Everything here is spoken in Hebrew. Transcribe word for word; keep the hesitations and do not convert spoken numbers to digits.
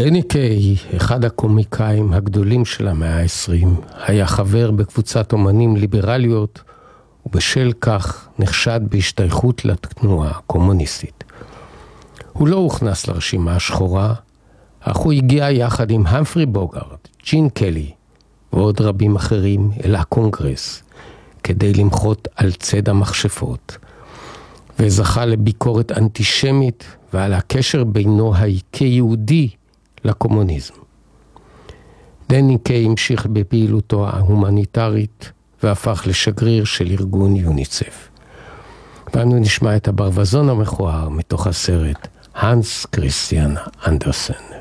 דני קיי, אחד הקומיקאים הגדולים של המאה ה-עשרים, היה חבר בקבוצת אומנים ליברליות, ובשל כך נחשד בהשתייכות לתנועה הקומוניסטית. הוא לא הוכנס לרשימה השחורה, אך הוא הגיע יחד עם המפרי בוגארט, ג'ין קלי ועוד רבים אחרים אל הקונגרס, כדי למחות על ציד המכשפות, וזכה לביקורת אנטישמית ועל הקשר בינו כיהודי לקומוניזם. דני קיי המשיך בפעילותו ההומניטרית והפך לשגריר של ארגון יוניסף. ואנו נשמע את הברווזון המכוער מתוך הסרט הנס כריסטיאן אנדרסן.